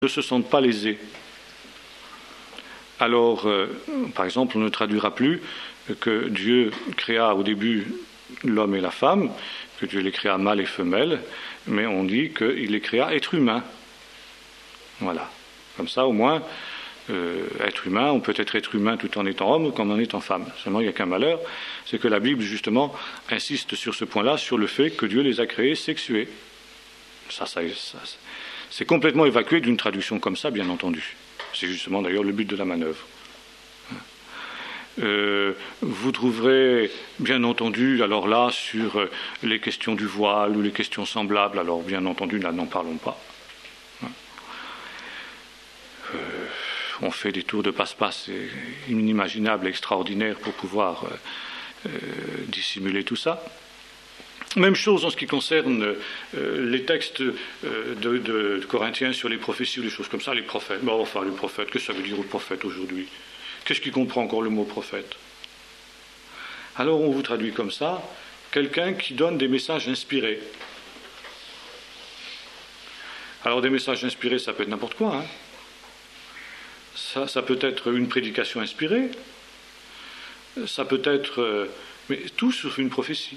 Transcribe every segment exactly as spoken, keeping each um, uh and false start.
ne se sentent pas lésés. Alors, euh, par exemple, on ne traduira plus que Dieu créa au début l'homme et la femme, que Dieu les créa mâle et femelle, mais on dit qu'il les créa être humains. Voilà. Comme ça, au moins, euh, être humain, on peut être être humain tout en étant homme comme en étant femme. Seulement, il n'y a qu'un malheur, c'est que la Bible, justement, insiste sur ce point-là, sur le fait que Dieu les a créés sexués. Ça, ça, ça, c'est complètement évacué d'une traduction comme ça, bien entendu. C'est justement d'ailleurs le but de la manœuvre. Euh, vous trouverez, bien entendu, alors là, sur les questions du voile ou les questions semblables, alors bien entendu, là, n'en parlons pas. Euh, on fait des tours de passe-passe inimaginables, extraordinaires pour pouvoir euh, euh, dissimuler tout ça. Même chose en ce qui concerne euh, les textes euh, de, de, de Corinthiens sur les prophéties ou des choses comme ça, les prophètes. Bon, enfin, les prophètes, qu'est-ce que ça veut dire aux prophètes aujourd'hui? Qu'est-ce qui comprend encore le mot prophète? Alors on vous traduit comme ça, quelqu'un qui donne des messages inspirés. Alors des messages inspirés, ça peut être n'importe quoi. Hein. Ça, ça peut être une prédication inspirée, ça peut être... Euh, mais tout sauf une prophétie.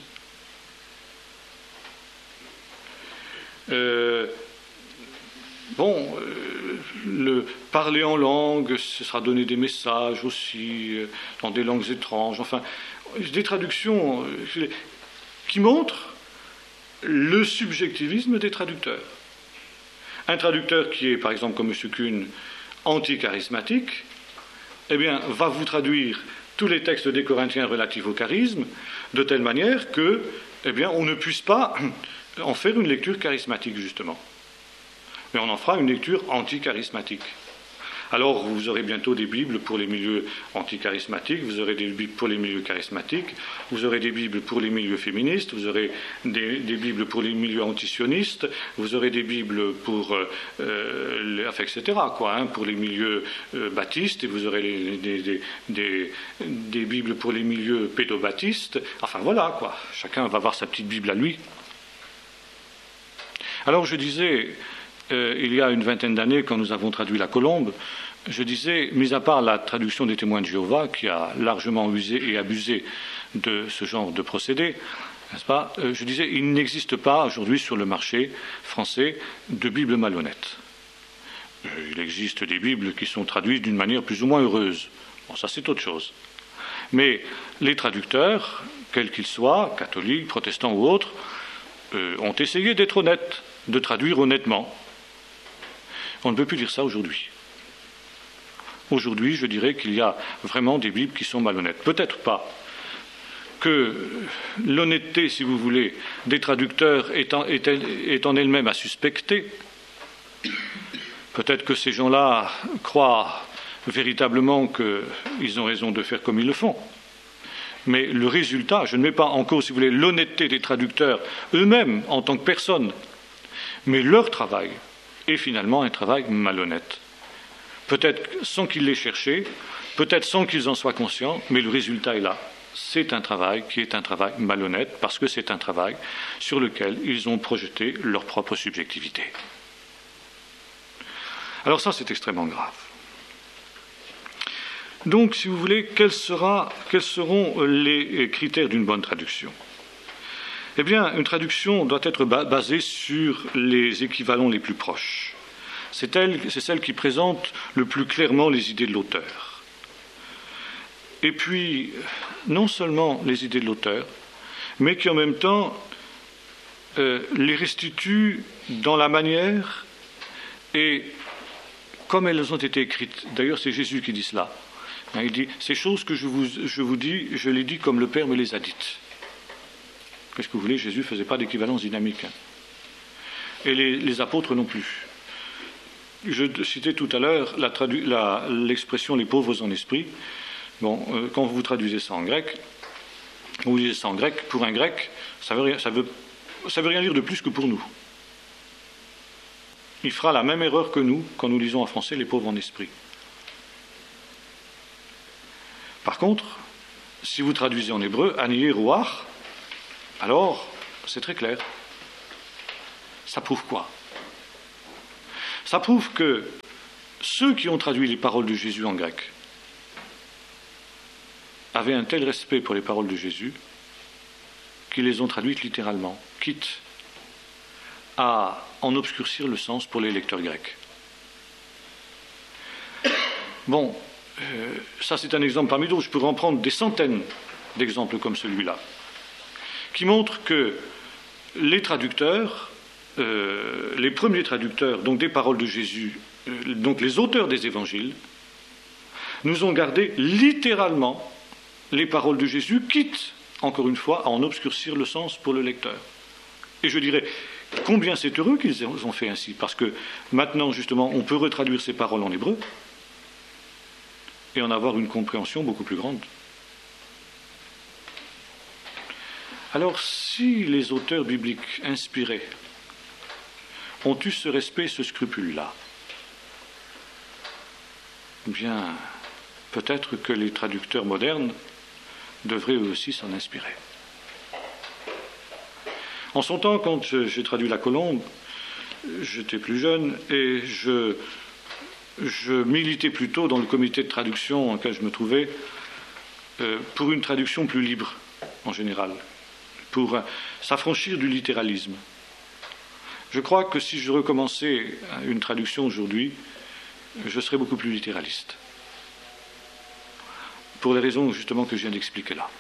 Euh, bon, euh, le parler en langue, ce sera donner des messages aussi, euh, dans des langues étranges, enfin, des traductions euh, qui montrent le subjectivisme des traducteurs. Un traducteur qui est, par exemple, comme M. Kuhn, anti-charismatique, eh bien, va vous traduire tous les textes des Corinthiens relatifs au charisme, de telle manière que, eh bien, on ne puisse pas en faire une lecture charismatique, justement. Mais on en fera une lecture anti-charismatique. Alors, vous aurez bientôt des Bibles pour les milieux anti-charismatiques, vous aurez des Bibles pour les milieux charismatiques, vous aurez des Bibles pour les milieux féministes, vous aurez des, des Bibles pour les milieux antisionistes, vous aurez des Bibles pour, euh, les, enfin, et cetera, quoi, hein, pour les milieux euh, baptistes, et vous aurez les, des, des, des, des Bibles pour les milieux pédobaptistes. Enfin, voilà, quoi. Chacun va avoir sa petite Bible à lui. Alors, je disais... Euh, il y a une vingtaine d'années, quand nous avons traduit la Colombe, je disais, mis à part la traduction des témoins de Jéhovah, qui a largement usé et abusé de ce genre de procédé, n'est-ce pas, euh, je disais, il n'existe pas aujourd'hui sur le marché français de Bible malhonnête. Euh, il existe des Bibles qui sont traduites d'une manière plus ou moins heureuse. Bon, ça c'est autre chose. Mais les traducteurs, quels qu'ils soient, catholiques, protestants ou autres, euh, ont essayé d'être honnêtes, de traduire honnêtement. On ne peut plus dire ça aujourd'hui. Aujourd'hui, je dirais qu'il y a vraiment des Bibles qui sont malhonnêtes. Peut-être pas que l'honnêteté, si vous voulez, des traducteurs est en, est, est en elle-même à suspecter. Peut-être que ces gens-là croient véritablement qu'ils ont raison de faire comme ils le font. Mais le résultat, je ne mets pas en cause, si vous voulez, l'honnêteté des traducteurs eux-mêmes en tant que personnes, mais leur travail est finalement un travail malhonnête. Peut-être sans qu'ils l'aient cherché, peut-être sans qu'ils en soient conscients, mais le résultat est là. C'est un travail qui est un travail malhonnête, parce que c'est un travail sur lequel ils ont projeté leur propre subjectivité. Alors ça, c'est extrêmement grave. Donc, si vous voulez, quels, sera, quels seront les critères d'une bonne traduction ? Eh bien, une traduction doit être basée sur les équivalents les plus proches. C'est, elle, c'est celle qui présente le plus clairement les idées de l'auteur. Et puis, non seulement les idées de l'auteur, mais qui en même temps euh, les restitue dans la manière et comme elles ont été écrites. D'ailleurs, c'est Jésus qui dit cela. Il dit, ces choses que je vous, je vous dis, je les dis comme le Père me les a dites. Qu'est-ce que vous voulez, Jésus ne faisait pas d'équivalence dynamique. Hein. Et les, les apôtres non plus. Je citais tout à l'heure la tradu- la, l'expression « les pauvres en esprit ». Bon, euh, quand vous traduisez ça en grec, vous lisez ça en grec, pour un grec, ça ne veut, ça veut, ça veut rien dire de plus que pour nous. Il fera la même erreur que nous quand nous lisons en français « les pauvres en esprit ». Par contre, si vous traduisez en hébreu « anié roach », alors c'est très clair. Ça prouve quoi ? Ça prouve que ceux qui ont traduit les paroles de Jésus en grec avaient un tel respect pour les paroles de Jésus qu'ils les ont traduites littéralement, quitte à en obscurcir le sens pour les lecteurs grecs. Bon, euh, ça c'est un exemple parmi d'autres, je pourrais en prendre des centaines d'exemples comme celui-là, qui montrent que les traducteurs, euh, les premiers traducteurs, donc des paroles de Jésus, euh, donc les auteurs des évangiles, nous ont gardé littéralement les paroles de Jésus, quitte, encore une fois, à en obscurcir le sens pour le lecteur. Et je dirais, combien c'est heureux qu'ils ont fait ainsi, parce que maintenant, justement, on peut retraduire ces paroles en hébreu et en avoir une compréhension beaucoup plus grande. Alors, si les auteurs bibliques inspirés ont eu ce respect, ce scrupule-là, eh bien, peut-être que les traducteurs modernes devraient eux aussi s'en inspirer. En son temps, quand j'ai traduit la Colombe, j'étais plus jeune et je, je militais plutôt dans le comité de traduction en lequel je me trouvais euh, pour une traduction plus libre, en général, pour euh, s'affranchir du littéralisme. Je crois que si je recommençais une traduction aujourd'hui, je serais beaucoup plus littéraliste. Pour les raisons justement que je viens d'expliquer là.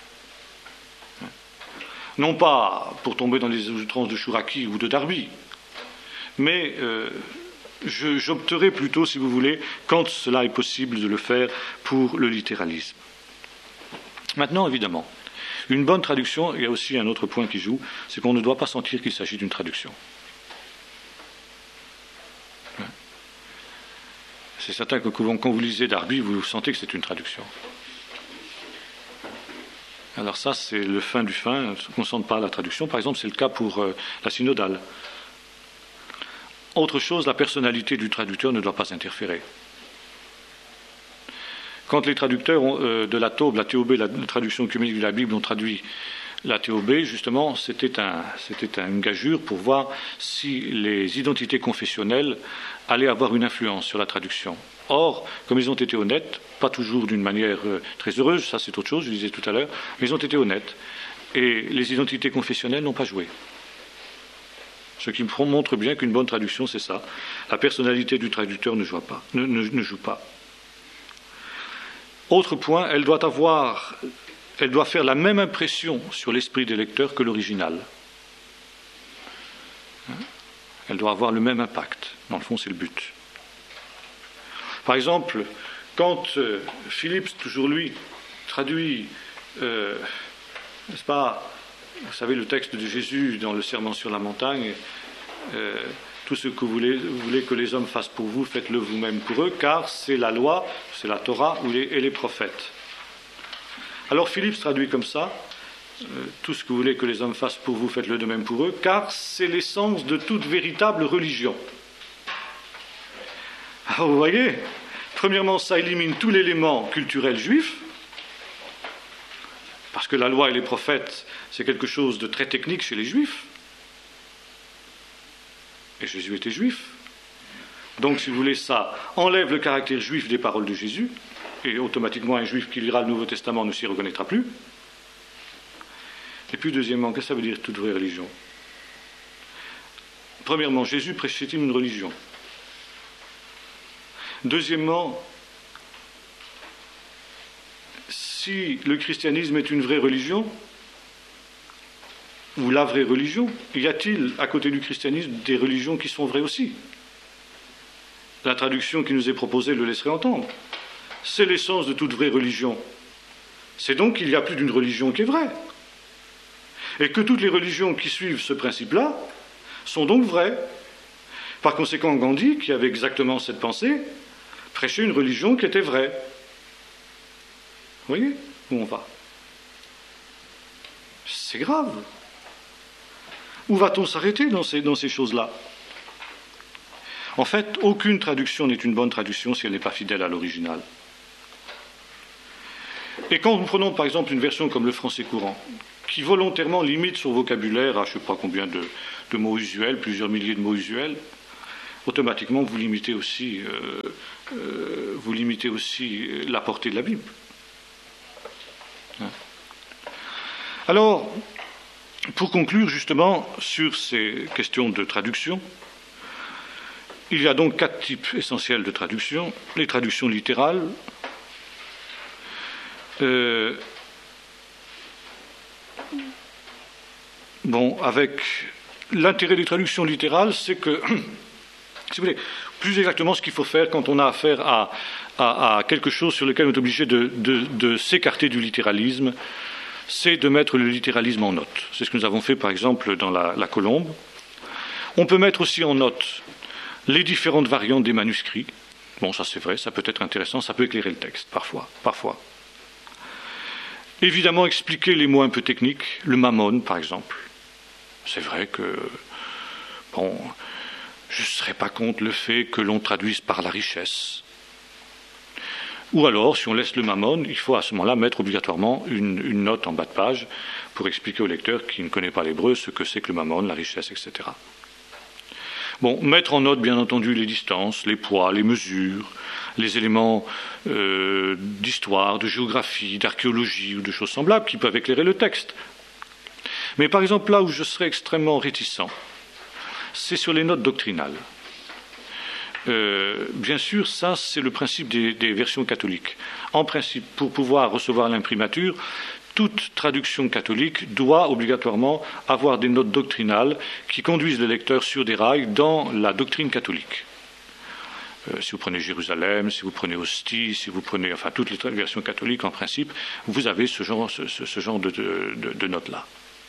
Non pas pour tomber dans les outrances de Chouraki ou de Darby, mais euh, je, j'opterai plutôt, si vous voulez, quand cela est possible de le faire, pour le littéralisme. Maintenant, évidemment, une bonne traduction, il y a aussi un autre point qui joue, c'est qu'on ne doit pas sentir qu'il s'agit d'une traduction. C'est certain que quand vous lisez Darby, vous sentez que c'est une traduction. Alors ça, c'est le fin du fin, on ne sente pas la traduction. Par exemple, c'est le cas pour euh, la synodale. Autre chose, la personnalité du traducteur ne doit pas interférer. Quand les traducteurs ont, euh, de la Taube, la T O B, la, la traduction œcuménique de la Bible, ont traduit la T O B, justement, c'était, un, c'était une gageure pour voir si les identités confessionnelles allaient avoir une influence sur la traduction. Or, comme ils ont été honnêtes, pas toujours d'une manière euh, très heureuse, ça c'est autre chose, je le disais tout à l'heure, mais ils ont été honnêtes. Et les identités confessionnelles n'ont pas joué. Ce qui me montre bien qu'une bonne traduction, c'est ça. La personnalité du traducteur ne joue pas. Ne, ne, ne joue pas. Autre point, elle doit avoir, elle doit faire la même impression sur l'esprit des lecteurs que l'original. Elle doit avoir le même impact. Dans le fond, c'est le but. Par exemple, quand euh, Philippe, toujours lui, traduit, euh, n'est-ce pas, vous savez, le texte de Jésus dans le Sermon sur la montagne, euh, tout ce que vous voulez, vous voulez que les hommes fassent pour vous, faites-le vous-même pour eux, car c'est la loi, c'est la Torah et les prophètes. Alors Philippe traduit comme ça, euh, tout ce que vous voulez que les hommes fassent pour vous, faites-le de même pour eux, car c'est l'essence de toute véritable religion. Alors vous voyez, premièrement, ça élimine tout l'élément culturel juif, parce que la loi et les prophètes, c'est quelque chose de très technique chez les juifs. Et Jésus était juif. Donc, si vous voulez, ça enlève le caractère juif des paroles de Jésus, et automatiquement, un juif qui lira le Nouveau Testament ne s'y reconnaîtra plus. Et puis, deuxièmement, qu'est-ce que ça veut dire toute vraie religion ? Premièrement, Jésus prêchait-il une religion ? Deuxièmement, si le christianisme est une vraie religion, ou la vraie religion, y a-t-il, à côté du christianisme, des religions qui sont vraies aussi ? La traduction qui nous est proposée le laisserait entendre. C'est l'essence de toute vraie religion. C'est donc qu'il n'y a plus d'une religion qui est vraie. Et que toutes les religions qui suivent ce principe-là sont donc vraies. Par conséquent, Gandhi, qui avait exactement cette pensée, prêchait une religion qui était vraie. Vous voyez où on va ? C'est grave. Où va-t-on s'arrêter dans ces, dans ces choses-là ? En fait, aucune traduction n'est une bonne traduction si elle n'est pas fidèle à l'original. Et quand nous prenons par exemple une version comme le français courant, qui volontairement limite son vocabulaire à je ne sais pas combien de, de mots usuels, plusieurs milliers de mots usuels, automatiquement vous limitez aussi, euh, euh, vous limitez aussi la portée de la Bible. Hein. Alors, pour conclure justement sur ces questions de traduction, il y a donc quatre types essentiels de traduction. Les traductions littérales, euh, bon, avec l'intérêt des traductions littérales, c'est que, si vous voulez, plus exactement ce qu'il faut faire quand on a affaire à, à, à quelque chose sur lequel on est obligé de, de, de s'écarter du littéralisme, c'est de mettre le littéralisme en note. C'est ce que nous avons fait par exemple dans la, la Colombe. On peut mettre aussi en note les différentes variantes des manuscrits. Bon, ça c'est vrai, ça peut être intéressant, ça peut éclairer le texte, parfois. parfois. Évidemment, expliquer les mots un peu techniques, le mammon par exemple. C'est vrai que, bon, je ne serais pas contre le fait que l'on traduise par la richesse. Ou alors, si on laisse le mammon, il faut à ce moment-là mettre obligatoirement une, une note en bas de page pour expliquer au lecteur qui ne connaît pas l'hébreu ce que c'est que le mammon, la richesse, et cetera. Bon, mettre en note, bien entendu, les distances, les poids, les mesures, les éléments euh, d'histoire, de géographie, d'archéologie ou de choses semblables qui peuvent éclairer le texte. Mais par exemple, là où je serais extrêmement réticent, c'est sur les notes doctrinales. Euh, bien sûr, ça, c'est le principe des, des versions catholiques. En principe, pour pouvoir recevoir l'imprimature, toute traduction catholique doit obligatoirement avoir des notes doctrinales qui conduisent le lecteur sur des rails dans la doctrine catholique. Euh, si vous prenez Jérusalem, si vous prenez Ostie, si vous prenez, enfin, toutes les versions catholiques, en principe, vous avez ce genre, ce, ce genre de, de, de, de notes-là.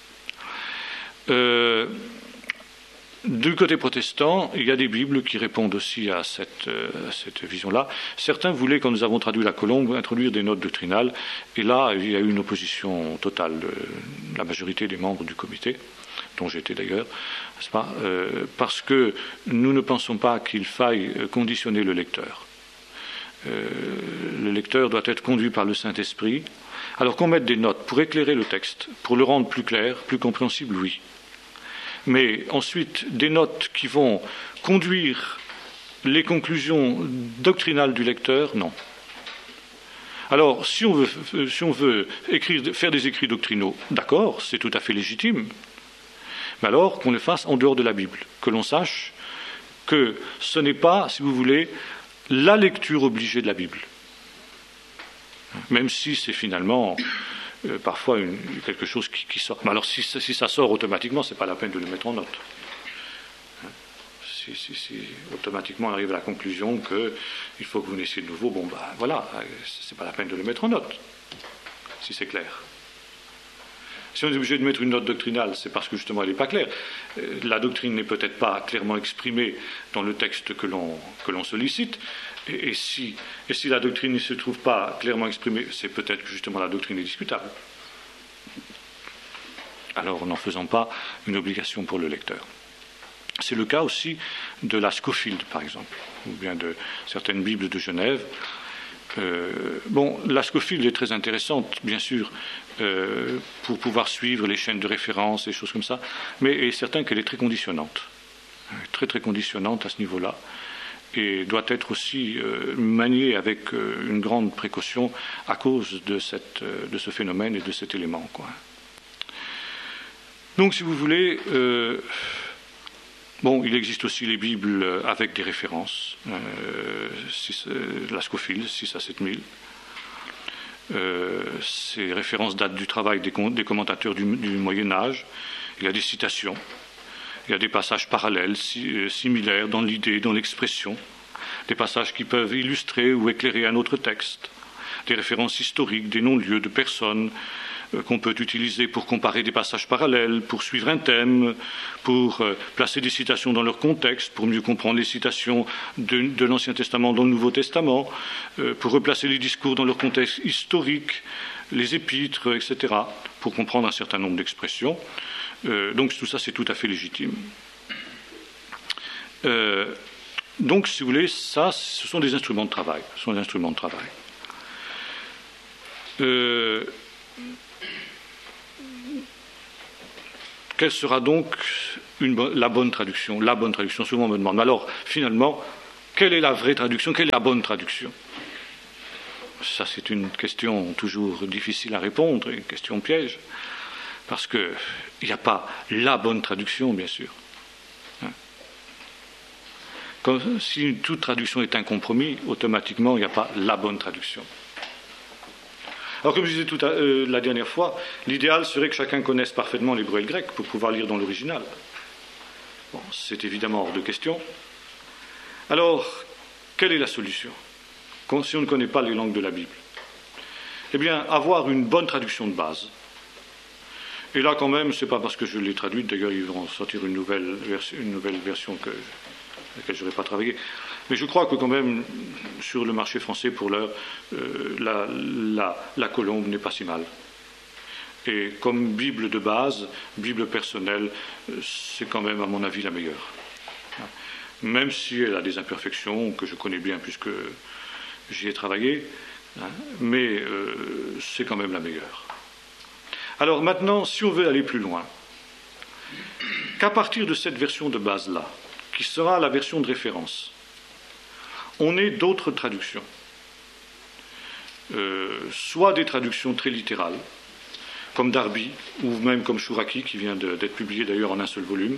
Euh, Du côté protestant, il y a des Bibles qui répondent aussi à cette, euh, à cette vision-là. Certains voulaient, quand nous avons traduit la Colombe, introduire des notes doctrinales, et là, il y a eu une opposition totale de la majorité des membres du comité, dont j'étais d'ailleurs, n'est-ce pas, euh, parce que nous ne pensons pas qu'il faille conditionner le lecteur. Euh, le lecteur doit être conduit par le Saint-Esprit. Alors qu'on mette des notes pour éclairer le texte, pour le rendre plus clair, plus compréhensible, oui. Mais ensuite, des notes qui vont conduire les conclusions doctrinales du lecteur, non. Alors, si on veut, si on veut écrire, faire des écrits doctrinaux, d'accord, c'est tout à fait légitime. Mais alors, qu'on le fasse en dehors de la Bible, que l'on sache que ce n'est pas, si vous voulez, la lecture obligée de la Bible. Même si c'est finalement... Euh, parfois une, quelque chose qui, qui sort. Mais alors si, si ça sort automatiquement, ce n'est pas la peine de le mettre en note. Si, si, si automatiquement on arrive à la conclusion qu'il faut que vous naissiez de nouveau, bon ben voilà, ce n'est pas la peine de le mettre en note, si c'est clair. Si on est obligé de mettre une note doctrinale, c'est parce que justement elle n'est pas claire. Euh, la doctrine n'est peut-être pas clairement exprimée dans le texte que l'on, que l'on sollicite. Et, et, si, et si la doctrine ne se trouve pas clairement exprimée, c'est peut-être que justement la doctrine est discutable. Alors n'en faisant pas une obligation pour le lecteur. C'est le cas aussi de la Scofield, par exemple, ou bien de certaines Bibles de Genève. Euh, bon, la Scofield est très intéressante, bien sûr, euh, pour pouvoir suivre les chaînes de référence et choses comme ça, mais il est certain qu'elle est très conditionnante, très très conditionnante à ce niveau-là, et doit être aussi euh, maniée avec euh, une grande précaution à cause de, cette, euh, de ce phénomène et de cet élément, quoi. Donc, si vous voulez, euh, bon, il existe aussi les Bibles avec des références, euh, six, euh, la Scofield, six à sept mille. Euh, ces références datent du travail des, des commentateurs du, du Moyen-Âge. Il y a des citations, il y a des passages parallèles, si, euh, similaires dans l'idée, dans l'expression, des passages qui peuvent illustrer ou éclairer un autre texte, des références historiques, des non-lieux, de personnes, qu'on peut utiliser pour comparer des passages parallèles, pour suivre un thème, pour euh, placer des citations dans leur contexte, pour mieux comprendre les citations de, de l'Ancien Testament dans le Nouveau Testament, euh, pour replacer les discours dans leur contexte historique, les épîtres, et cetera, pour comprendre un certain nombre d'expressions. Euh, donc tout ça, c'est tout à fait légitime. Euh, donc, si vous voulez, ça, ce sont des instruments de travail. Ce sont des instruments de travail. Euh, quelle sera donc une, la bonne traduction? La bonne traduction, souvent on me demande. Alors, finalement, quelle est la vraie traduction? Quelle est la bonne traduction? Ça, c'est une question toujours difficile à répondre, une question piège, parce qu'il n'y a pas la bonne traduction, bien sûr. Comme si toute traduction est un compromis, automatiquement, il n'y a pas la bonne traduction. Alors, comme je disais tout à, euh, la dernière fois, l'idéal serait que chacun connaisse parfaitement l'hébreu et le grec pour pouvoir lire dans l'original. Bon, c'est évidemment hors de question. Alors, quelle est la solution si on ne connaît pas les langues de la Bible? Eh bien, avoir une bonne traduction de base. Et là, quand même, ce n'est pas parce que je l'ai traduite, d'ailleurs, ils vont sortir une nouvelle version, une nouvelle version que, laquelle je n'aurais pas travaillé. Mais je crois que quand même, sur le marché français, pour l'heure, euh, la, la, la Colombe n'est pas si mal. Et comme Bible de base, Bible personnelle, c'est quand même, à mon avis, la meilleure. Même si elle a des imperfections que je connais bien puisque j'y ai travaillé, hein, mais euh, c'est quand même la meilleure. Alors maintenant, si on veut aller plus loin, qu'à partir de cette version de base-là, qui sera la version de référence, on ait d'autres traductions, euh, soit des traductions très littérales, comme Darby, ou même comme Chouraki, qui vient de, d'être publié d'ailleurs en un seul volume,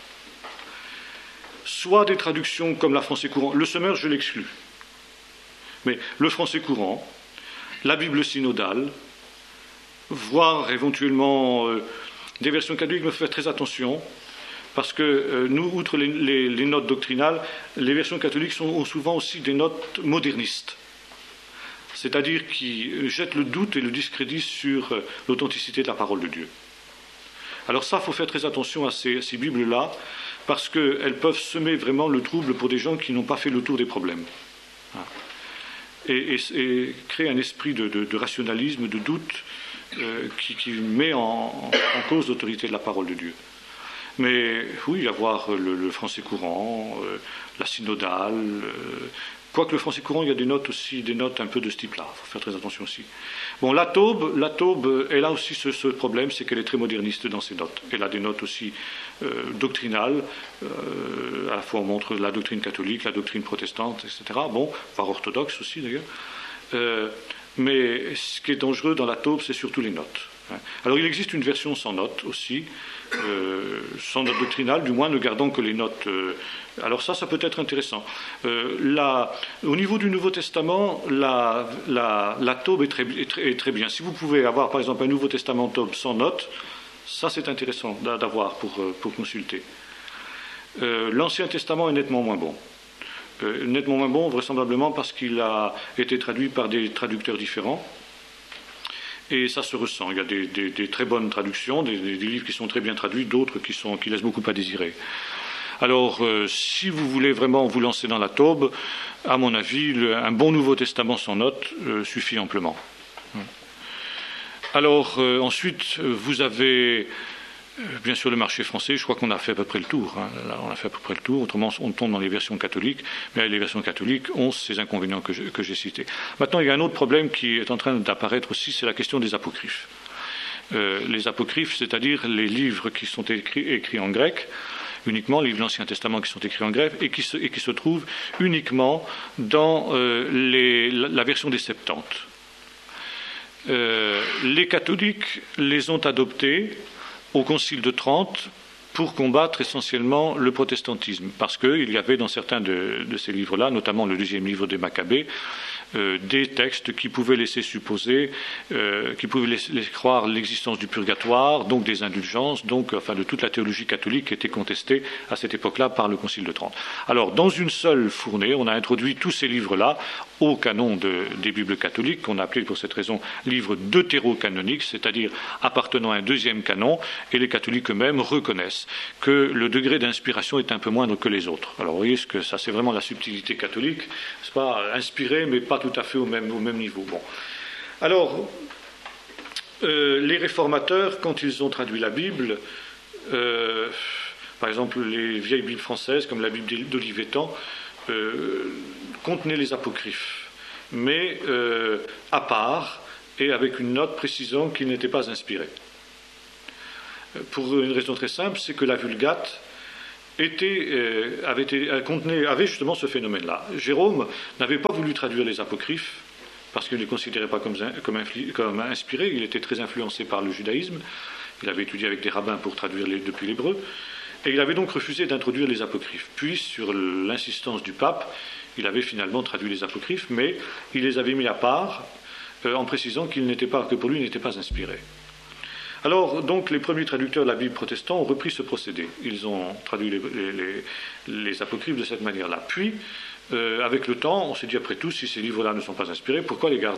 soit des traductions comme la français courant. Le Sommaire, je l'exclus. Mais le français courant, la Bible synodale, voire éventuellement euh, des versions catholiques, me faut faire très attention, parce que euh, nous, outre les, les, les notes doctrinales, les versions catholiques sont, ont souvent aussi des notes modernistes, c'est-à-dire qui jettent le doute et le discrédit sur euh, l'authenticité de la parole de Dieu. Alors ça, il faut faire très attention à ces, ces Bibles-là, parce qu'elles peuvent semer vraiment le trouble pour des gens qui n'ont pas fait le tour des problèmes. Et, et, et créer un esprit de, de, de rationalisme, de doute, euh, qui, qui met en, en cause l'autorité de la parole de Dieu. Mais oui, avoir le, le français courant, euh, la synodale, euh, quoique le français courant, il y a des notes aussi, des notes un peu de ce type-là, il faut faire très attention aussi. Bon, la Taube, la Taube, elle a aussi ce, ce problème, c'est qu'elle est très moderniste dans ses notes. Elle a des notes aussi euh, doctrinales, euh, à la fois on montre la doctrine catholique, la doctrine protestante, et cetera. Bon, voire orthodoxe aussi d'ailleurs. Euh, mais ce qui est dangereux dans la Taube, c'est surtout les notes. Alors il existe une version sans notes aussi, euh, sans notes doctrinales, du moins ne gardant que les notes. Euh, alors ça, ça peut être intéressant. Euh, la, au niveau du Nouveau Testament, la, la, la Taube est très, est, très, est très bien. Si vous pouvez avoir par exemple un Nouveau Testament Taube sans notes, ça c'est intéressant d'avoir pour, pour consulter. Euh, L'Ancien Testament est nettement moins bon. Euh, nettement moins bon, vraisemblablement parce qu'il a été traduit par des traducteurs différents. Et ça se ressent. Il y a des, des, des très bonnes traductions, des, des, des livres qui sont très bien traduits, d'autres qui, sont, qui laissent beaucoup à désirer. Alors, euh, si vous voulez vraiment vous lancer dans la Taube, à mon avis, le, un bon Nouveau Testament sans notes euh, suffit amplement. Alors, euh, ensuite, vous avez euh, bien sûr le marché français. Je crois qu'on a fait à peu près le tour. Hein. Là, on a fait à peu près le tour. Autrement, on tombe dans les versions catholiques. Mais les versions catholiques ont ces inconvénients que, je, que j'ai cités. Maintenant, il y a un autre problème qui est en train d'apparaître aussi, c'est la question des apocryphes. Euh, les apocryphes, c'est-à-dire les livres qui sont écrits, écrits en grec, uniquement les livres de l'Ancien Testament qui sont écrits en grec et qui se, et qui se trouvent uniquement dans euh, les, la, la version des Septante. Euh, les catholiques les ont adoptés au Concile de Trente pour combattre essentiellement le protestantisme, parce qu'il y avait dans certains de, de ces livres-là, notamment le deuxième livre des Maccabées, euh, des textes qui pouvaient laisser supposer, euh, qui pouvaient laisser, laisser croire l'existence du purgatoire, donc des indulgences, donc enfin de toute la théologie catholique qui était contestée à cette époque-là par le Concile de Trente. Alors, dans une seule fournée, on a introduit tous ces livres-là au canon de, des Bibles catholiques, qu'on a appelé pour cette raison livres deutérocanoniques, c'est-à-dire appartenant à un deuxième canon, et les catholiques eux-mêmes reconnaissent que le degré d'inspiration est un peu moindre que les autres. Alors vous voyez, ce que ça c'est vraiment la subtilité catholique, c'est pas inspiré, mais pas tout à fait au même, au même niveau. Bon. Alors, euh, les réformateurs, quand ils ont traduit la Bible, euh, par exemple les vieilles Bibles françaises, comme la Bible d'Olivetan, euh, contenaient les apocryphes, mais euh, à part et avec une note précisant qu'ils n'étaient pas inspirés. pour une raison très simple, c'est que la Vulgate était, euh, avait, été, contenait, avait justement ce phénomène-là. Jérôme n'avait pas voulu traduire les apocryphes, parce qu'il ne les considérait pas comme, comme, comme inspirés, il était très influencé par le judaïsme, il avait étudié avec des rabbins pour traduire les, depuis l'hébreu, et il avait donc refusé d'introduire les apocryphes. Puis, sur l'insistance du pape, il avait finalement traduit les apocryphes, mais il les avait mis à part, euh, en précisant qu'ils n'étaient pas, que pour lui, ils n'étaient pas inspirés. Alors, donc, les premiers traducteurs de la Bible protestants ont repris ce procédé. Ils ont traduit les, les, les apocryphes de cette manière-là. Puis, euh, avec le temps, on s'est dit, après tout, si ces livres-là ne sont pas inspirés, pourquoi les garder ?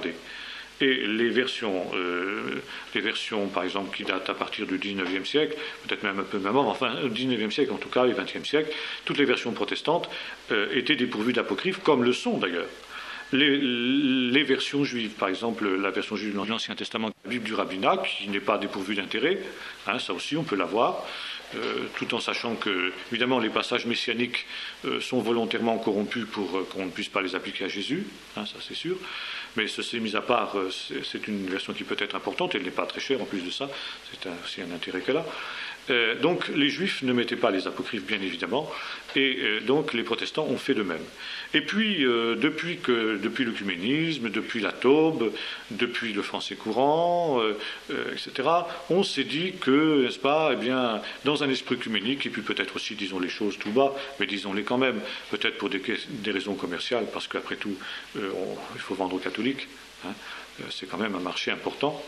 Et les versions, euh, les versions, par exemple, qui datent à partir du dix-neuvième siècle, peut-être même un peu même avant, enfin, au dix-neuvième siècle en tout cas, et vingtième siècle, toutes les versions protestantes euh, étaient dépourvues d'apocryphes, comme le sont d'ailleurs. Les, les versions juives, par exemple, la version juive de l'Ancien Testament, la Bible du rabbinat, qui n'est pas dépourvue d'intérêt, hein, ça aussi on peut l'avoir, euh, tout en sachant que, évidemment, les passages messianiques euh, sont volontairement corrompus pour euh, qu'on ne puisse pas les appliquer à Jésus, hein, ça c'est sûr. Mais ceci mis à part, c'est une version qui peut être importante, elle n'est pas très chère en plus de ça, c'est aussi un intérêt qu'elle a. Euh, donc les juifs ne mettaient pas les apocryphes, bien évidemment, et euh, donc les protestants ont fait de même. Et puis, euh, depuis, que, depuis l'œcuménisme, depuis la Taube, depuis le français courant, euh, euh, et cetera, on s'est dit que, n'est-ce pas, eh bien, dans un esprit œcuménique, et puis peut-être aussi, disons les choses tout bas, mais disons-les quand même, peut-être pour des, des raisons commerciales, parce qu'après tout, euh, on, il faut vendre aux catholiques, hein, euh, c'est quand même un marché important.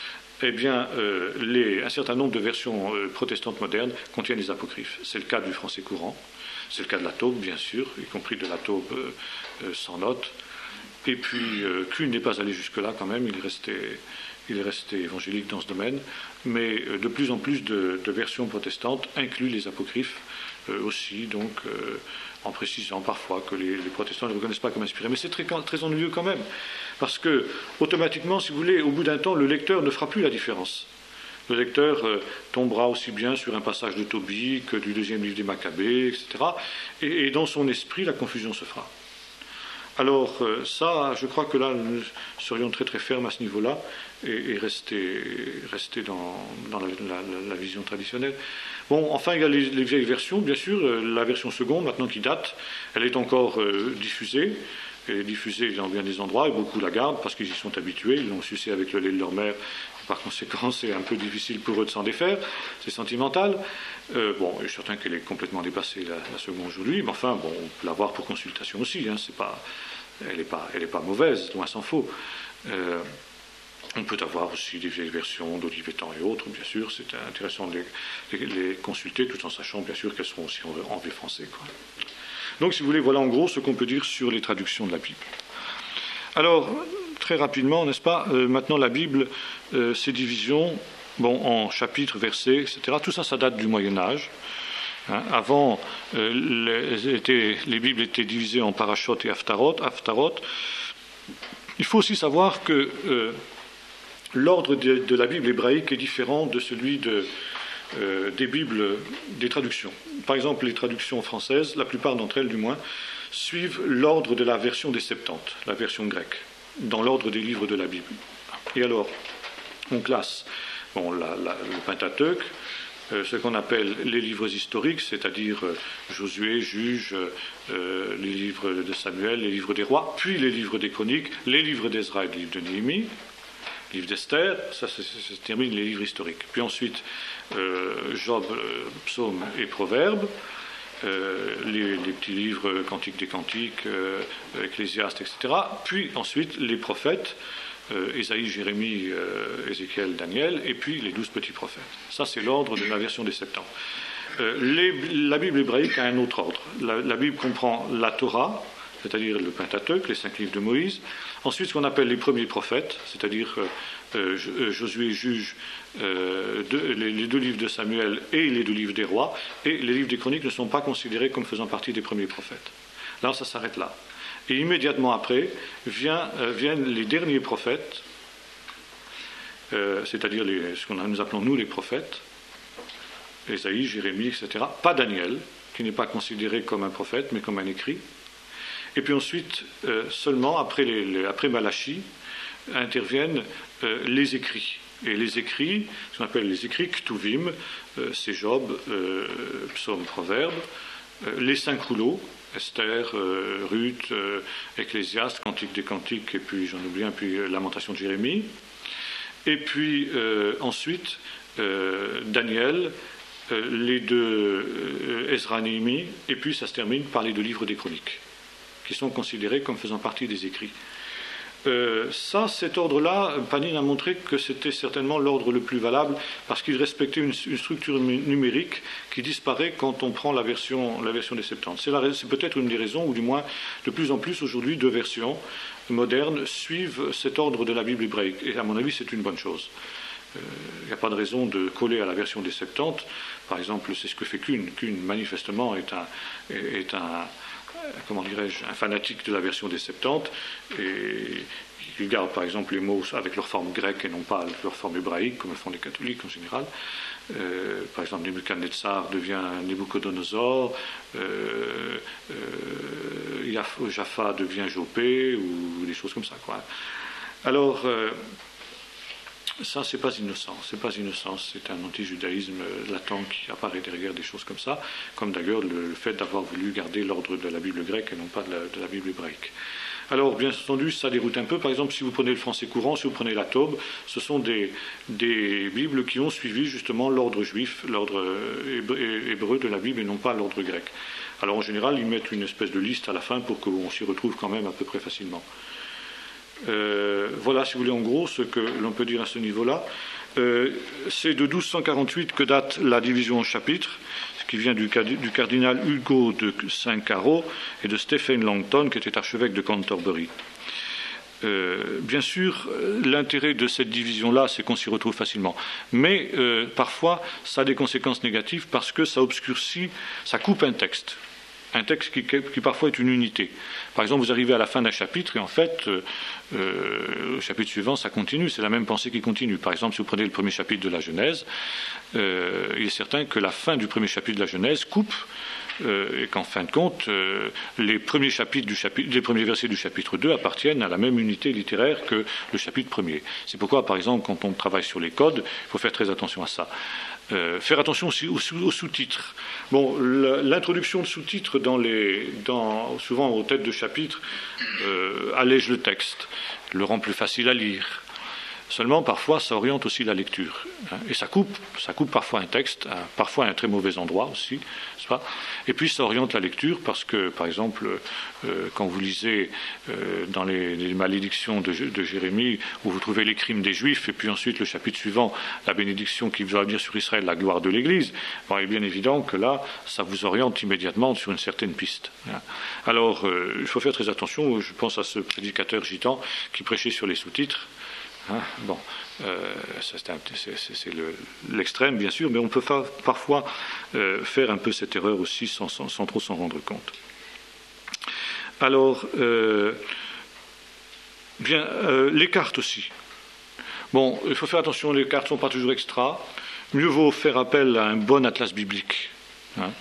Eh bien, euh, les, un certain nombre de versions euh, protestantes modernes contiennent des apocryphes. C'est le cas du français courant, c'est le cas de la Taube, bien sûr, y compris de la Taube euh, euh, sans notes. Et puis, euh, Kuhn n'est pas allé jusque-là quand même, il est resté, il est resté évangélique dans ce domaine, mais euh, de plus en plus de, de versions protestantes incluent les apocryphes euh, aussi, donc euh, en précisant parfois que les, les protestants ne les reconnaissent pas comme inspirés. Mais c'est très, très ennuyeux quand même, parce que, automatiquement, si vous voulez, au bout d'un temps, le lecteur ne fera plus la différence. Le lecteur euh, tombera aussi bien sur un passage de Tobie que du deuxième livre des Maccabées, et cetera. Et, et dans son esprit, la confusion se fera. Alors euh, ça, je crois que là, nous serions très très fermes à ce niveau-là et, et rester, rester dans, dans la, la, la vision traditionnelle. Bon, enfin, il y a les, les vieilles versions, bien sûr. Euh, la version seconde, maintenant qui date, elle est encore euh, diffusée. Elle est diffusée dans bien des endroits et beaucoup la gardent parce qu'ils y sont habitués. Ils l'ont sucé avec le lait de leur mère. Par conséquent, c'est un peu difficile pour eux de s'en défaire. C'est sentimental. Euh, bon, je suis certain qu'elle est complètement dépassée, la, la seconde aujourd'hui. Mais enfin, bon, on peut la voir pour consultation aussi. Hein, c'est pas, elle n'est pas, elle est pas mauvaise, loin s'en faut. Euh, on peut avoir aussi des vieilles versions d'Olivetan et autres, bien sûr. C'est intéressant de les, les, les consulter, tout en sachant, bien sûr, qu'elles seront aussi en, en vieux français, quoi. Donc, si vous voulez, voilà en gros ce qu'on peut dire sur les traductions de la Bible. Alors, très rapidement, n'est-ce pas, euh, maintenant la Bible, euh, ses divisions, bon, en chapitres, versets, et cetera, tout ça, ça date du Moyen-Âge. Hein, avant, euh, les, étaient, les Bibles étaient divisées en parashot et haftarot. haftarot. Il faut aussi savoir que euh, l'ordre de, de la Bible hébraïque est différent de celui de... Euh, des Bibles, des traductions. Par exemple, les traductions françaises, la plupart d'entre elles du moins, suivent l'ordre de la version des Septante, la version grecque, dans l'ordre des livres de la Bible. Et alors, on classe bon, la, la, le Pentateuque, euh, ce qu'on appelle les livres historiques, c'est-à-dire euh, Josué, Juge, euh, les livres de Samuel, les livres des rois, puis les livres des chroniques, les livres d'Ezra et les livres de Néhémie, livre d'Esther, ça se termine les livres historiques. Puis ensuite, euh, Job, euh, Psaume et Proverbes, euh, les, les petits livres Cantiques des Cantiques, euh, Ecclésiaste, et cetera. Puis ensuite, les prophètes, euh, Ésaïe, Jérémie, euh, Ézéchiel, Daniel, et puis les douze petits prophètes. Ça, c'est l'ordre de la version des Septante. Euh, les, la Bible hébraïque a un autre ordre. La, la Bible comprend la Torah, c'est-à-dire le Pentateuque, les cinq livres de Moïse. Ensuite, ce qu'on appelle les premiers prophètes, c'est-à-dire euh, Josué, Juge, euh, deux, les, les deux livres de Samuel et les deux livres des rois. Et les livres des chroniques ne sont pas considérés comme faisant partie des premiers prophètes. Là, ça s'arrête là. Et immédiatement après, vient, euh, viennent les derniers prophètes, euh, c'est-à-dire les, ce que nous appelons nous les prophètes, Ésaïe, Jérémie, et cetera. Pas Daniel, qui n'est pas considéré comme un prophète, mais comme un écrit. Et puis ensuite, euh, seulement après, les, les, après Malachie, interviennent euh, les écrits, Et les écrits, ce qu'on appelle les écrits Ktuvim, euh, c'est Job, euh, Psaume, Proverbe, euh, les cinq rouleaux, Esther, euh, Ruth, euh, Ecclésiaste, Cantique des Cantiques, et puis j'en oublie un, puis euh, Lamentation de Jérémie. Et puis euh, ensuite, euh, Daniel, euh, les deux euh, Ezra, Néhémie, et puis ça se termine par les deux livres des Chroniques, qui sont considérés comme faisant partie des écrits. Euh, ça, cet ordre-là, Panine a montré que c'était certainement l'ordre le plus valable parce qu'il respectait une, une structure numérique qui disparaît quand on prend la version, la version des Septante. C'est, la, c'est peut-être une des raisons, ou du moins de plus en plus aujourd'hui, deux versions modernes suivent cet ordre de la Bible hébraïque. Et à mon avis, c'est une bonne chose. Il euh, n'y a pas de raison de coller à la version des Septante. Par exemple, c'est ce que fait Kuhn. Kuhn, manifestement, est un... Est un comment dirais-je, un fanatique de la version des Septante, et il garde par exemple les mots avec leur forme grecque et non pas avec leur forme hébraïque, comme le font les catholiques en général. Euh, par exemple, Nebuchadnezzar devient Nabucodonosor, euh, euh, Jaffa devient Jopé, ou des choses comme ça, quoi. Alors, euh, ça, c'est pas innocent, c'est pas innocent, c'est un anti-judaïsme latent qui apparaît derrière des choses comme ça, comme d'ailleurs le, le fait d'avoir voulu garder l'ordre de la Bible grecque et non pas de la, de la Bible hébraïque. Alors, bien entendu, ça déroute un peu. Par exemple, si vous prenez le français courant, si vous prenez la Taube, ce sont des, des Bibles qui ont suivi justement l'ordre juif, l'ordre hébreu de la Bible et non pas l'ordre grec. Alors, en général, ils mettent une espèce de liste à la fin pour qu'on s'y retrouve quand même à peu près facilement. Euh, voilà, si vous voulez, en gros, ce que l'on peut dire à ce niveau-là. Euh, c'est de douze cent quarante-huit que date la division en chapitres, ce qui vient du, du cardinal Hugo de Saint-Caro et de Stephen Langton, qui était archevêque de Canterbury. Euh, bien sûr, l'intérêt de cette division-là, c'est qu'on s'y retrouve facilement. Mais euh, parfois, ça a des conséquences négatives parce que ça obscurcit, ça coupe un texte. Un texte qui, qui parfois est une unité. Par exemple, vous arrivez à la fin d'un chapitre et en fait, euh, euh, le chapitre suivant, ça continue, c'est la même pensée qui continue. Par exemple, si vous prenez le premier chapitre de la Genèse, euh, il est certain que la fin du premier chapitre de la Genèse coupe euh, et qu'en fin de compte, euh, les premiers chapitres du chapitre, les premiers versets du chapitre deux appartiennent à la même unité littéraire que le chapitre premier. C'est pourquoi, par exemple, quand on travaille sur les codes, il faut faire très attention à ça. Euh, faire attention aussi aux, sous, aux sous-titres. Bon, l'introduction de sous-titres dans les, dans, souvent aux têtes de chapitre euh, allège le texte, le rend plus facile à lire. Seulement, parfois, ça oriente aussi la lecture. Hein, et ça coupe, ça coupe parfois un texte, hein, parfois à un très mauvais endroit aussi, n'est-ce pas ? Et puis, ça oriente la lecture parce que, par exemple, euh, quand vous lisez euh, dans les, les malédictions de, de Jérémie, où vous trouvez les crimes des Juifs, et puis ensuite le chapitre suivant, la bénédiction qui va venir sur Israël, la gloire de l'Église, bon, il est bien évident que là, ça vous oriente immédiatement sur une certaine piste. Hein. Alors, euh, il faut faire très attention. Je pense à ce prédicateur gitan qui prêchait sur les sous-titres. Hein, bon, euh, ça, c'est, un, c'est, c'est, c'est le, l'extrême, bien sûr, mais on peut fa- parfois euh, faire un peu cette erreur aussi sans, sans, sans trop s'en rendre compte. Alors, euh, bien, euh, les cartes aussi. Bon, il faut faire attention, les cartes ne sont pas toujours extra. Mieux vaut faire appel à un bon atlas biblique. Hein.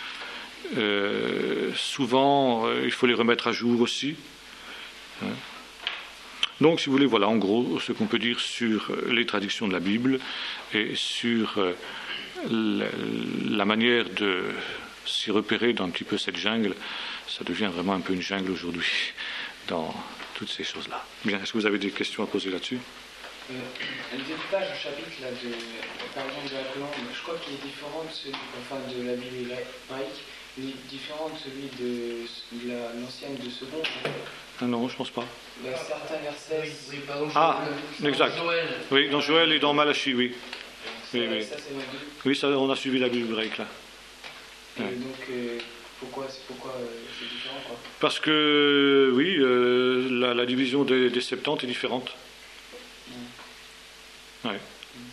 Euh, souvent, euh, il faut les remettre à jour aussi. Hein. Donc, si vous voulez, voilà en gros ce qu'on peut dire sur les traductions de la Bible et sur euh, la, la manière de s'y repérer dans un petit peu cette jungle. Ça devient vraiment un peu une jungle aujourd'hui dans toutes ces choses-là. Bien, est-ce que vous avez des questions à poser là-dessus ? Euh, le découpage du chapitre, là, de, par exemple, de la colombe, je crois qu'il est différent de celui, enfin, de la Bible hébraïque, il est différent de celui de, de la, l'ancienne, de Second. Ah non, je pense pas. Il y a certains versets. Oui, oui, par exemple, ah, dans exact. Joël. Oui, dans Joël et dans Malachie, oui. Ça, oui, oui. Ça, c'est oui, ça, on a suivi la Bible grecque, là. Et ouais. Donc, euh, pourquoi, c'est, pourquoi euh, c'est différent, quoi ? Parce que, oui, euh, la, la division des, des Septante est différente. Mm. Ouais.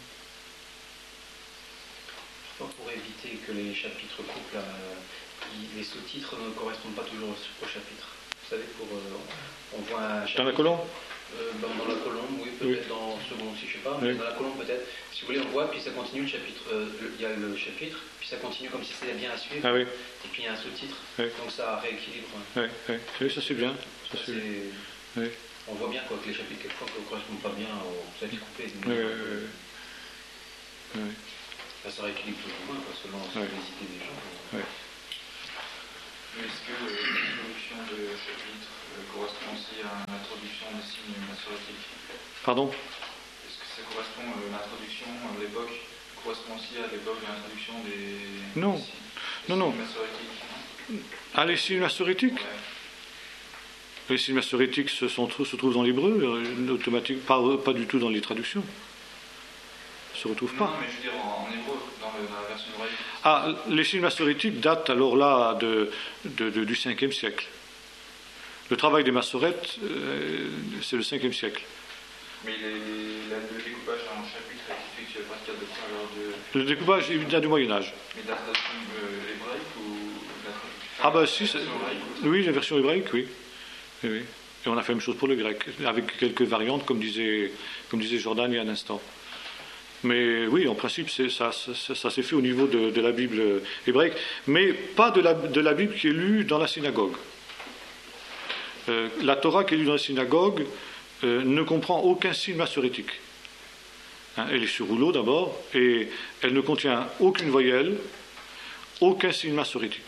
Pour éviter que les chapitres coupent, là, les sous-titres ne correspondent pas toujours au chapitre. Vous savez, pour, euh, on voit un chapitre. Dans la colombe euh, dans, dans la colombe, oui, peut-être oui. Dans le second aussi, je ne sais pas, mais oui. Dans la colombe peut-être. Si vous voulez, on voit, puis ça continue le chapitre, euh, il y a le chapitre, puis ça continue comme si c'était bien à suivre, ah, oui. Et puis il y a un sous-titre, oui. Donc ça rééquilibre. Oui, oui. Oui, ça c'est bien. Ça, ça, c'est... Oui. on voit bien quoi, que les chapitres, quelquefois, ne correspondent pas bien au chapitre coupé. Oui, oui, oui. Oui. Là, ça rééquilibre plus ou moins, quoi, selon Oui. les idées des gens. Oui. Mais est-ce que euh, l'introduction de chapitre euh, correspond aussi à l'introduction des signes massorétiques? Pardon? Est-ce que ça correspond, euh, l'introduction à l'époque, correspond aussi à l'époque de l'introduction des, Non. des signes, des Non, non. signes massorétiques, non? Ah, les signes massorétiques? Ouais. Les signes massorétiques se, sont, se trouvent dans l'hébreu, euh, automatique, pas, pas du tout dans les traductions. Ne se retrouvent pas. Non, mais je veux dire en, en hébreu, dans, le, dans la version hébraïque. Ah, les signes massorétiques datent alors là de, de, de, du cinquième siècle. Le travail des massorètes, euh, c'est le cinquième siècle. Mais les, la, le découpage en chapitres est effectué à partir de quoi alors de... Le découpage, il vient du Moyen-Âge. Mais de la traduction euh, hébraïque ou de la traduction... Ah ben si, la version hébraïque, oui, la version hébraïque, oui. Oui, oui. Et on a fait la même chose pour le grec, avec quelques variantes, comme disait, comme disait Jordan il y a un instant. Mais oui, en principe, c'est, ça, ça, ça s'est fait au niveau de, de la Bible hébraïque, mais pas de la, de la Bible qui est lue dans la synagogue. Euh, la Torah qui est lue dans la synagogue euh, ne comprend aucun signe massorétique. Hein, elle est sur rouleau d'abord, et elle ne contient aucune voyelle, aucun signe massorétique.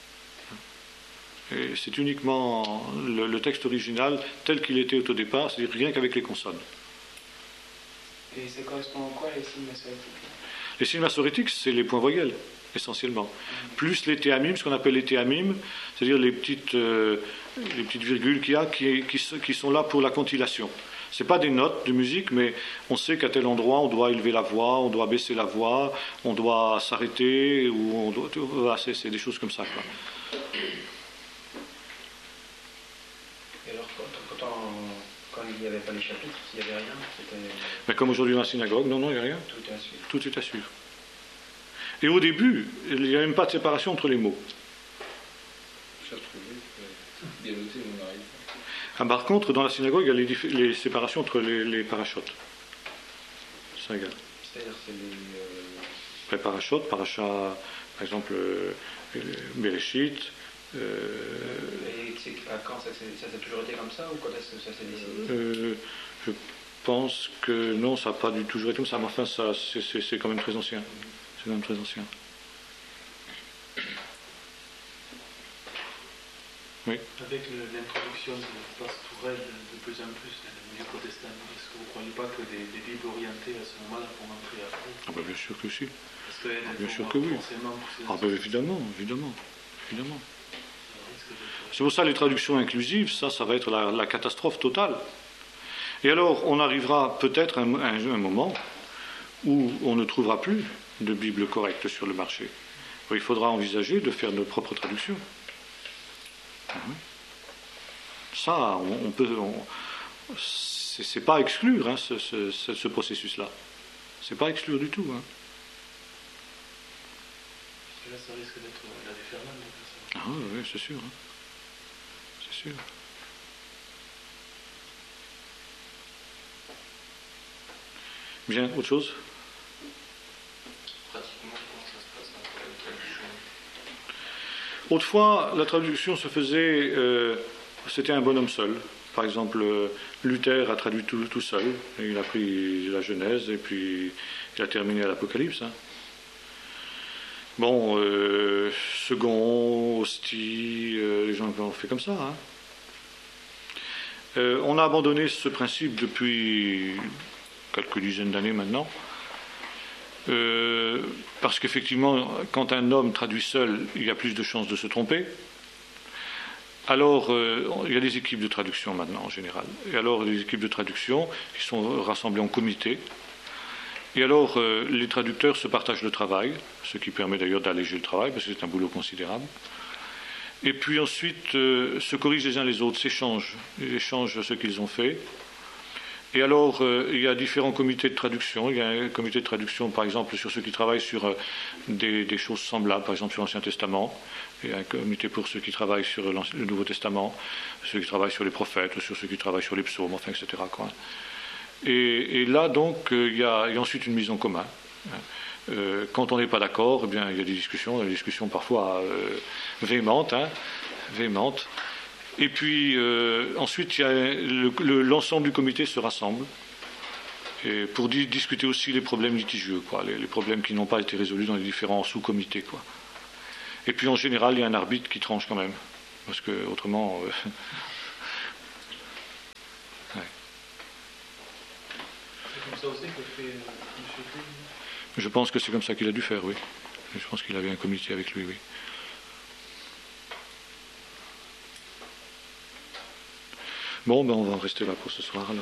Et c'est uniquement le, le texte original tel qu'il était au départ, c'est-à-dire rien qu'avec les consonnes. Et ça correspond à quoi les signes massorétiques? Les signes massorétiques, c'est les points voyelles, essentiellement. Plus les théamim, ce qu'on appelle les théamim, c'est-à-dire les petites, euh, les petites virgules qu'il y a qui, qui, qui sont là pour la cantillation. Ce n'est pas des notes de musique, mais on sait qu'à tel endroit, on doit élever la voix, on doit baisser la voix, on doit s'arrêter, ou on doit, voilà, c'est, c'est des choses comme ça, quoi. Et alors, quand, quand, on, quand il n'y avait pas les chapitres, il n'y avait rien, c'était... Mais comme aujourd'hui dans la synagogue, non, non, il n'y a rien. Tout est à suivre. Tout est à suivre. Et au début, il n'y a même pas de séparation entre les mots. Ça se trouvait, bien noté, on arrive. Ah, par contre, dans la synagogue, il y a les, dif- les séparations entre les, les parachutes. Ça égale. C'est-à-dire, c'est les... Euh... Les parachutes, paracha, par exemple, euh, Bereshit. Euh, Et c'est, à quand ça, c'est, ça, ça a toujours été comme ça, ou quand est-ce que ça s'est décidé? euh, Je pense que non, ça n'a pas du tout toujours été comme ça, mais enfin, ça, c'est, c'est, c'est quand même très ancien. C'est quand même très ancien. Oui. Avec le, l'introduction de Pastourelle de plus en plus dans le Nouveau Testament, est-ce que vous ne croyez pas que des, des Bibles orientées à ce moment-là vont entrer après? Ah ben bien sûr que si. Parce qu'elles Ah, ne bien vont sûr pas que oui. forcément pousser Ah dans ben ce- évidemment, évidemment, évidemment. ça risque d'être- C'est pour ça les traductions inclusives, ça, ça va être la, la catastrophe totale. Et alors, on arrivera peut-être à un, un, un moment où on ne trouvera plus de Bible correcte sur le marché. Il faudra envisager de faire nos propres traductions. Ah oui. Ça, on, on peut, on, c'est, c'est pas à exclure, hein, ce, ce, ce, ce processus-là. C'est pas à exclure du tout. Hein. Parce que là, ça risque d'être la déferlante. donc ça- Ah oui, oui, c'est sûr. Hein. C'est sûr. Bien, autre chose? Pratiquement, comment ça se passe hein, pour la traduction? Autrefois, la traduction se faisait, euh, c'était un bonhomme seul. Par exemple, euh, Luther a traduit tout, tout seul. Et il a pris la Genèse et puis il a terminé à l'Apocalypse. Hein. Bon, euh, Second, Hostie, euh, les gens ont fait comme ça. Hein. Euh, on a abandonné ce principe depuis quelques dizaines d'années maintenant. Euh, parce qu'effectivement, quand un homme traduit seul, il y a plus de chances de se tromper. Alors, euh, il y a des équipes de traduction maintenant, en général. Et alors, des équipes de traduction qui sont rassemblées en comité. Et alors, euh, les traducteurs se partagent le travail, ce qui permet d'ailleurs d'alléger le travail, parce que c'est un boulot considérable. Et puis ensuite, euh, se corrigent les uns les autres, s'échangent, ils échangent ce qu'ils ont fait. Et alors, euh, il y a différents comités de traduction. Il y a un comité de traduction, par exemple, sur ceux qui travaillent sur euh, des, des choses semblables, par exemple sur l'Ancien Testament. Il y a un comité pour ceux qui travaillent sur le Nouveau Testament, ceux qui travaillent sur les prophètes, sur ceux qui travaillent sur les psaumes, enfin, et cetera, quoi. Et, et là, donc, euh, il, y a, il y a ensuite une mise en commun. Euh, quand on n'est pas d'accord, eh bien, il y a des discussions, des discussions parfois euh, véhémentes, hein, véhémentes. Et puis euh, ensuite, il y a le, le, l'ensemble du comité se rassemble et pour di- discuter aussi les problèmes litigieux, quoi, les, les problèmes qui n'ont pas été résolus dans les différents sous-comités, quoi. Et puis en général, il y a un arbitre qui tranche quand même, parce que autrement. Euh, ouais. C'est comme ça aussi que fait euh, M. Clé. Je pense que c'est comme ça qu'il a dû faire, oui. Je pense qu'il avait un comité avec lui, oui. Bon, ben on va en rester là pour ce soir alors.